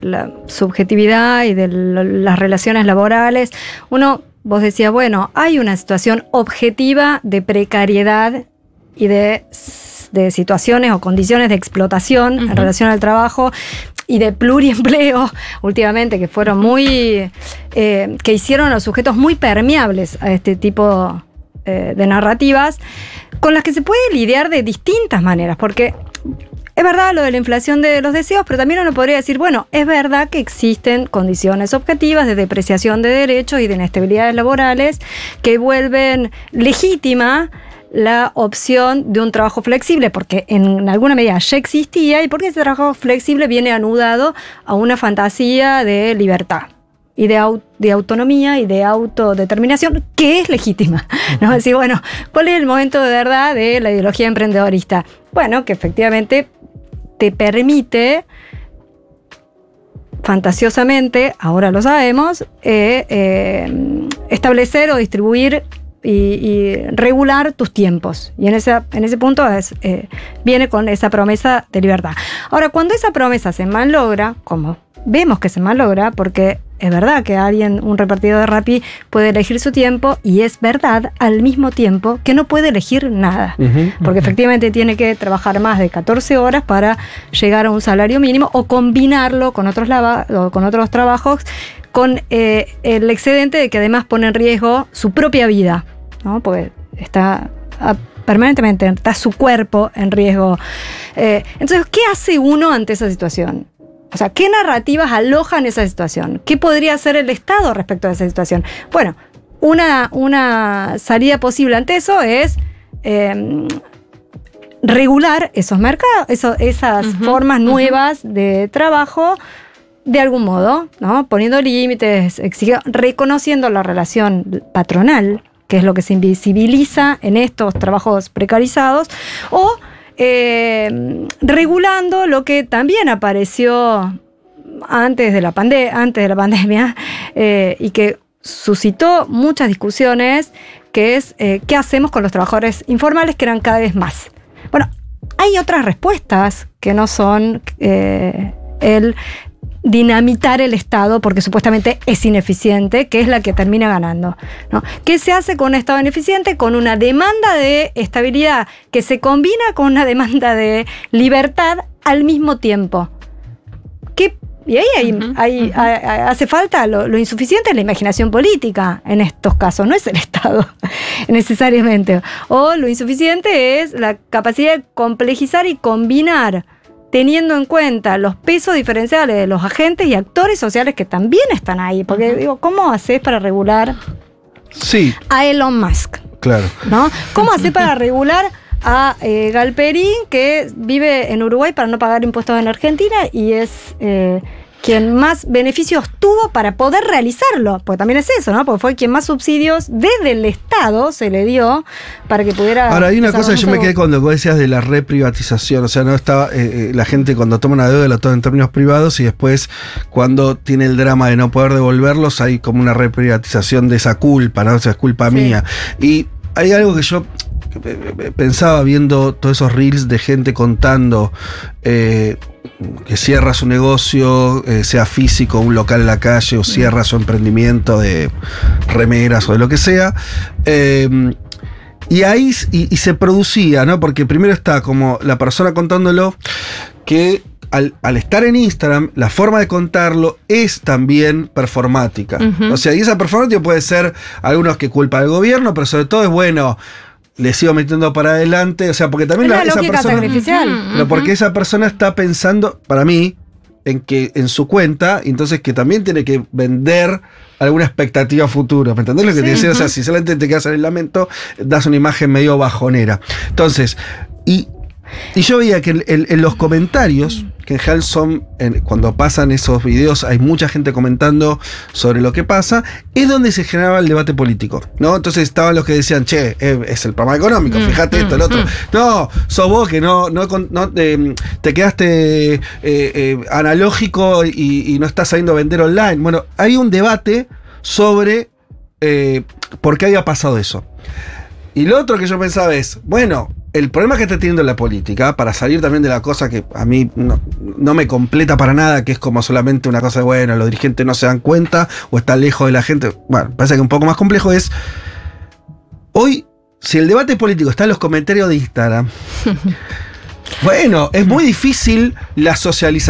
la subjetividad y de las relaciones laborales, vos decías, bueno, hay una situación objetiva de precariedad y de situaciones o condiciones de explotación en relación al trabajo y de pluriempleo últimamente, que fueron que hicieron a los sujetos muy permeables a este tipo de narrativas, con las que se puede lidiar de distintas maneras, porque es verdad lo de la inflación de los deseos, pero también uno podría decir, bueno, es verdad que existen condiciones objetivas de depreciación de derechos y de inestabilidades laborales que vuelven legítima la opción de un trabajo flexible, porque en alguna medida ya existía y porque ese trabajo flexible viene anudado a una fantasía de libertad y de autonomía y de autodeterminación, que es legítima, ¿no? Decir, bueno, ¿cuál es el momento de verdad de la ideología emprendedorista? Bueno, que efectivamente te permite fantasiosamente, ahora lo sabemos, establecer o distribuir y regular tus tiempos. Y en ese punto viene con esa promesa de libertad. Ahora, cuando esa promesa se malogra, como vemos que se malogra, porque es verdad que un repartidor de Rappi puede elegir su tiempo, y es verdad al mismo tiempo que no puede elegir nada, porque efectivamente tiene que trabajar más de 14 horas para llegar a un salario mínimo o combinarlo con otros trabajos, con el excedente de que además pone en riesgo su propia vida, ¿no? Porque permanentemente está su cuerpo en riesgo. Entonces, ¿qué hace uno ante esa situación? O sea, ¿qué narrativas alojan esa situación? ¿Qué podría hacer el Estado respecto a esa situación? Bueno, una salida posible ante eso es regular esos mercados, esas formas nuevas de trabajo, de algún modo, ¿no? Poniendo límites, reconociendo la relación patronal, que es lo que se invisibiliza en estos trabajos precarizados, o regulando lo que también apareció antes de la pandemia y que suscitó muchas discusiones, que es qué hacemos con los trabajadores informales, que eran cada vez más. Bueno, hay otras respuestas que no son el dinamitar el Estado porque supuestamente es ineficiente, que es la que termina ganando, ¿no? ¿Qué se hace con un Estado ineficiente? Con una demanda de estabilidad que se combina con una demanda de libertad al mismo tiempo. Y ahí hace falta lo insuficiente es la imaginación política en estos casos, no es el Estado necesariamente. O lo insuficiente es la capacidad de complejizar y combinar, teniendo en cuenta los pesos diferenciales de los agentes y actores sociales que también están ahí. Porque digo, ¿cómo haces para regular a Elon Musk? Claro. ¿No? ¿Cómo haces para regular a Galperín, que vive en Uruguay para no pagar impuestos en Argentina y es quien más beneficios tuvo para poder realizarlo? Porque también es eso, ¿no? Porque fue quien más subsidios desde el Estado se le dio para que pudiera... Ahora, hay una cosa que yo me quedé cuando vos decías de la reprivatización. O sea, no estaba la gente cuando toma una deuda la toma en términos privados y después cuando tiene el drama de no poder devolverlos hay como una reprivatización de esa culpa, ¿no? O sea, es culpa mía. Y hay algo que yo pensaba viendo todos esos reels de gente contando que cierra su negocio, sea físico, un local en la calle, o cierra su emprendimiento de remeras o de lo que sea. Y ahí se producía, ¿no? Porque primero está como la persona contándolo, que al estar en Instagram, la forma de contarlo es también performática. O sea, y esa performática puede ser algunos que culpan al gobierno, pero sobre todo es bueno, le sigo metiendo para adelante, o sea, porque también esa persona sacrificial. Pero porque esa persona está pensando, para mí, en su cuenta, entonces que también tiene que vender alguna expectativa futura. ¿Me entendés lo que te decía? O sea, si solamente te quedas en el lamento, das una imagen medio bajonera. Entonces, y yo veía que en los comentarios, que en general son, cuando pasan esos videos, hay mucha gente comentando sobre lo que pasa, es donde se generaba el debate político, ¿no? Entonces estaban los que decían, che, es el programa económico, fíjate esto, el otro. No, sos vos que no te quedaste analógico y no estás sabiendo vender online. Bueno, hay un debate sobre por qué había pasado eso. Y lo otro que yo pensaba es, bueno, el problema que está teniendo la política, para salir también de la cosa que a mí no me completa para nada, que es como solamente una cosa de, bueno, los dirigentes no se dan cuenta o están lejos de la gente. Bueno, parece que un poco más complejo es, hoy, si el debate político está en los comentarios de Instagram, bueno, es muy difícil la socialización